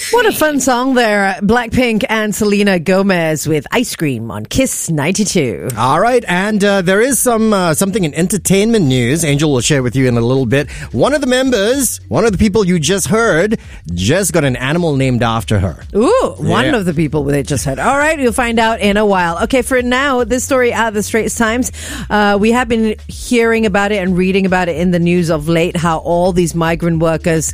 What a fun song there. Blackpink and Selena Gomez with Ice Cream on Kiss 92. All right, and there is something in entertainment news. Angel will share with you in a little bit. One of the people you just heard, just got an animal named after her. Ooh, one of the people they just heard. All right, you'll find out in a while. Okay, for now, this story out of the Straits Times. We have been hearing about it and reading about it in the news of late, how all these migrant workers,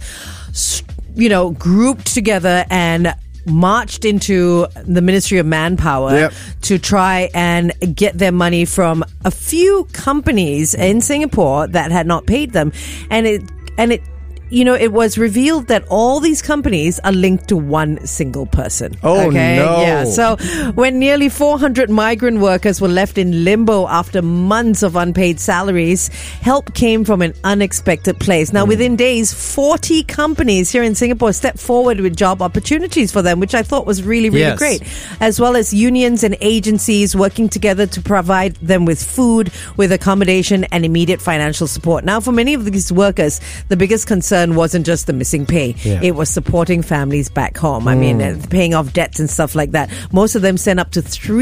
grouped together and marched into the Ministry of Manpower to try and get their money from a few companies in Singapore that had not paid them. And it was revealed that all these companies are linked to one single person. Oh, okay? no. Yeah. So when nearly 400 migrant workers were left in limbo after months of unpaid salaries, help came from an unexpected place. Now, within days, 40 companies here in Singapore stepped forward with job opportunities for them, which I thought was really, really great. As well as unions and agencies working together to provide them with food, with accommodation and immediate financial support. Now, for many of these workers, the biggest concern wasn't just the missing pay. It was supporting families back home. I mean, paying off debts and stuff like that. Most of them sent up to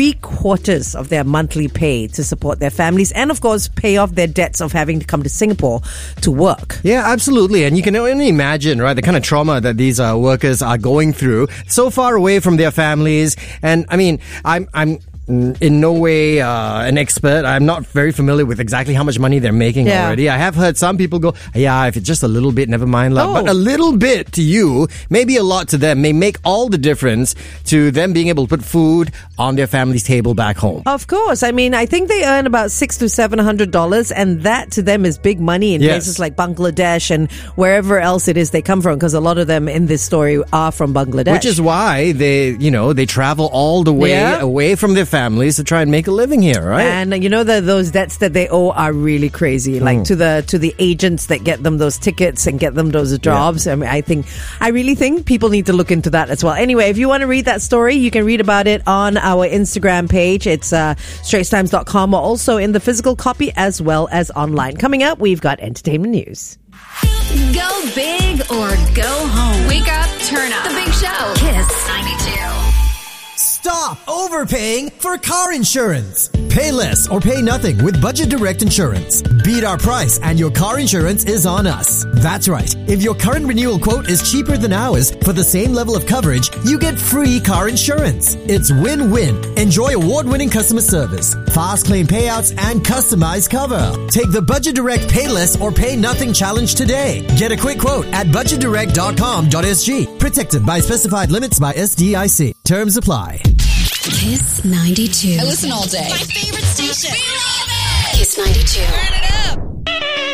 3/4 of their monthly pay to support their families and, of course, pay off their debts of having to come to Singapore to work. Yeah, absolutely. And you can only imagine, right, the kind of trauma that these workers are going through, so far away from their families. And I mean, I'm in no way an expert. I'm not very familiar with exactly how much money they're making already. I have heard some people go, if it's just a little bit, never mind, love. But a little bit to you, maybe a lot to them, may make all the difference to them being able to put food on their family's table back home. Of course. I mean, I think they earn about $600 to $700, and that to them is big money in places like Bangladesh and wherever else it is they come from, because a lot of them in this story are from Bangladesh. Which is why they travel all the way away from their families to try and make a living here, right? And those debts that they owe are really crazy. Like to the agents that get them those tickets and get them those jobs. I mean, I really think people need to look into that as well. Anyway, if you want to read that story, you can read about it on our Instagram page. It's straitstimes.com, or also in the physical copy as well as online. Coming up, we've got entertainment news. Go big or go home. Wake up, turn up. The Big Show. Kiss 92. Stop overpaying for car insurance. Pay less or pay nothing with Budget Direct Insurance. Beat our price and your car insurance is on us. That's right. If your current renewal quote is cheaper than ours for the same level of coverage, you get free car insurance. It's win-win. Enjoy award-winning customer service, fast claim payouts, and customized cover. Take the Budget Direct Pay Less or Pay Nothing challenge today. Get a quick quote at budgetdirect.com.sg. Protected by specified limits by SDIC. Terms apply. Kiss 92. I listen all day. My favorite station. We love it. Kiss 92. Turn it up.